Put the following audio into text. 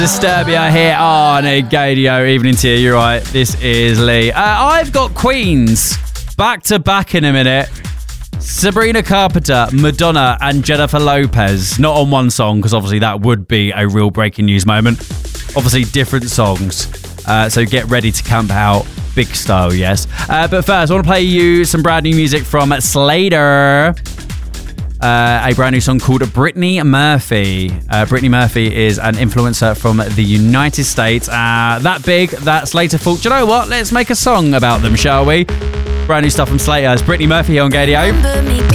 Disturbia here on Gadio. Evening to you, you're right. This is Lee. I've got Queens back to back in a minute. Sabrina Carpenter, Madonna and Jennifer Lopez. Not on one song, because obviously that would be a real breaking news moment. Obviously different songs. So get ready to camp out. Big style, yes. But first, I want to play you some brand new music from Slater. A brand new song called Brittany Murphy. Brittany Murphy is an influencer from the United States. That big, that Slater thought, do you know what? Let's make a song about them, shall we? Brand new stuff from Slater. It's Brittany Murphy here on Gadio.